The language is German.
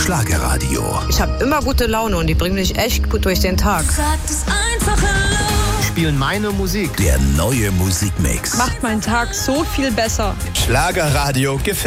Schlagerradio. Ich habe immer gute Laune und die bringen mich echt gut durch den Tag. Sag das einfach laut. Spielen meine Musik. Der neue Musikmix. Macht meinen Tag so viel besser. Schlagerradio gefällt.